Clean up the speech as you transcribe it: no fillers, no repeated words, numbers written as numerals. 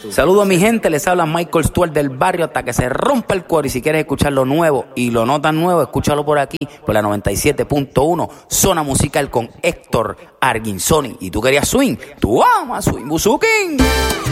Saludos a mi gente, les habla Michael Stuart del barrio hasta que se rompa el cuero. Y si quieres escuchar lo nuevo y lo no tan nuevo, escúchalo por aquí, por la 97.1, Zona Musical con Héctor Arguinzoni. Y tú querías swing, tú amas swing, Buzuki.